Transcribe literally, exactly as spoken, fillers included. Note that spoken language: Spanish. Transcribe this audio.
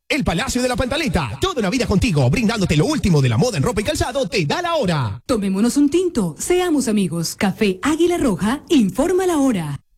El Palacio de la Pantaleta, toda una vida contigo, brindándote lo último de la moda en ropa y calzado, te da la hora. Tomémonos un tinto, seamos amigos. Café Águila Roja, informa la hora.